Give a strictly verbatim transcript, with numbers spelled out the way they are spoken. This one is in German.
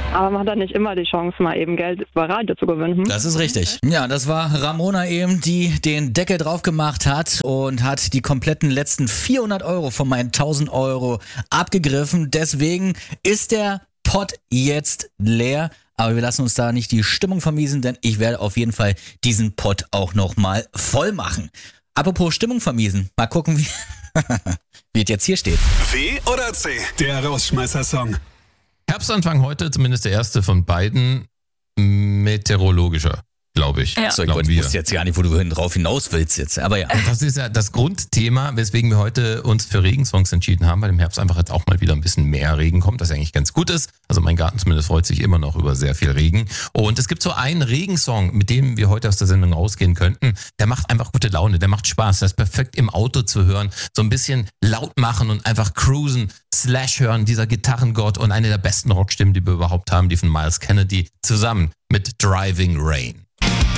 Aber man hat dann nicht immer die Chance, mal eben Geld über Radio zu gewinnen. Hm? Das ist richtig. Ja, das war Ramona eben, die den Deckel drauf gemacht hat und hat die kompletten letzten vierhundert Euro von meinen tausend Euro abgegriffen. Deswegen ist der Pot jetzt leer. Aber wir lassen uns da nicht die Stimmung vermiesen, denn ich werde auf jeden Fall diesen Pot auch nochmal voll machen. Apropos Stimmung vermiesen, mal gucken, wie, wie es jetzt hier steht. W oder C, der Rausschmeißer-Song. Herbstanfang heute, zumindest der erste von beiden, meteorologischer, glaube ich. Ja. So, ich wusste jetzt gar nicht, wo du hin drauf hinaus willst jetzt, aber ja. Das ist ja das Grundthema, weswegen wir heute uns für Regensongs entschieden haben, weil im Herbst einfach jetzt auch mal wieder ein bisschen mehr Regen kommt, das eigentlich ganz gut ist. Also mein Garten zumindest freut sich immer noch über sehr viel Regen. Und es gibt so einen Regensong, mit dem wir heute aus der Sendung rausgehen könnten. Der macht einfach gute Laune, der macht Spaß, der ist perfekt im Auto zu hören. So ein bisschen laut machen und einfach cruisen, Slash hören, dieser Gitarrengott und eine der besten Rockstimmen, die wir überhaupt haben, die von Miles Kennedy, zusammen mit Driving Rain.